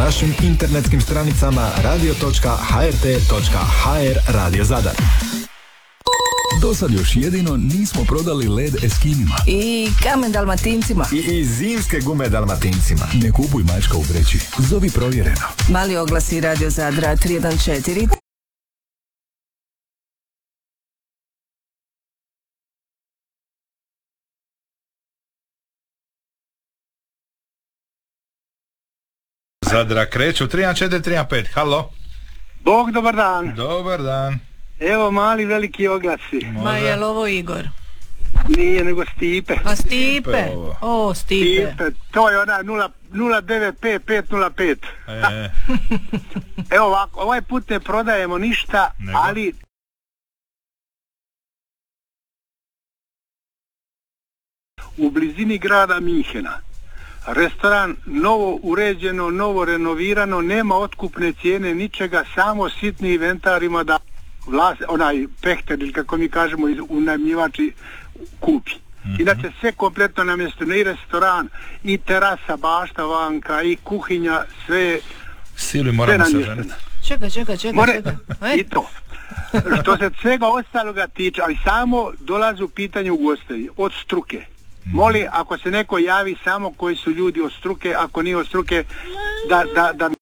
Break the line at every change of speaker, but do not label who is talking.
našim internetskim stranicama radio.hrt.hr Radio Zadar.
Do sad još jedino nismo prodali led Eskinima.
I kamen Dalmatincima.
I zimske gume Dalmatincima.
Ne kupuj mačka u vreći. Zovi provjereno.
Mali oglasi Radio Zadra 314.
Zadra kreću 31435. Halo.
Bog, dobar dan.
Dobar dan.
Evo mali veliki oglasi.
Ma je li ovo Igor?
Nije nego Stipe.
A Stipe? O, Stipe.
To je ona 0955505. Evo ovako, ovaj put ne prodajemo ništa, nego? Ali u blizini grada Minhena restoran novo uređeno, novo renovirano, nema otkupne cijene ničega, samo sitni inventarima da onaj pehter ili kako mi kažemo unajmljivači kupi. Inače sve kompletno na mjestu, i restoran, i terasa, bašta vanka, i kuhinja, sve
moramo se ženiti.
Čekaj.
I to. Što se svega ostaloga tiče, ali samo dolazi u pitanje ugostitelji od struke. Moli, ako se neko javi, samo koji su ljudi od struke, ako nije od struke, da